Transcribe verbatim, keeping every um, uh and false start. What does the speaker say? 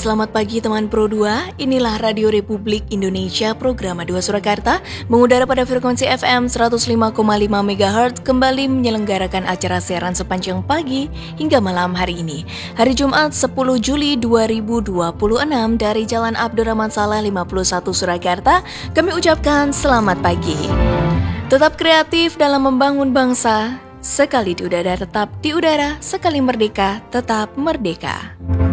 selamat pagi teman Pro dua. Inilah Radio Republik Indonesia program dua Surakarta mengudara pada frekuensi F M seratus lima koma lima megahertz kembali menyelenggarakan acara siaran sepanjang pagi hingga malam hari ini. Hari Jumat sepuluh Juli dua ribu dua puluh enam dari Jalan Abdurrahman Saleh lima puluh satu Surakarta, kami ucapkan selamat pagi. Tetap kreatif dalam membangun bangsa. Sekali di udara tetap di udara, sekali merdeka tetap merdeka.